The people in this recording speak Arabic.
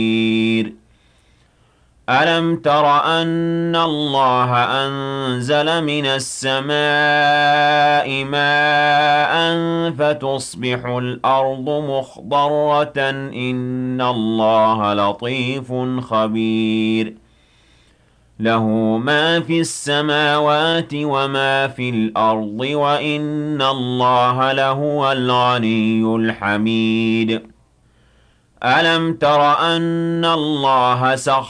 أَلَمْ تَرَ أَنَّ اللَّهَ أَنزَلَ مِنَ السَّمَاءِ مَاءً فَتُصْبِحُ الْأَرْضُ مُخْضَرَّةً ۗ إِنَّ اللَّهَ لَطِيفٌ خَبِيرٌ لَهُ مَا فِي السَّمَاوَاتِ وَمَا فِي الْأَرْضِ ۗ وَإِنَّ اللَّهَ لَهُوَ الْغَنِيُّ الْحَمِيدُ أَلَمْ تَرَ أَنَّ اللَّهَ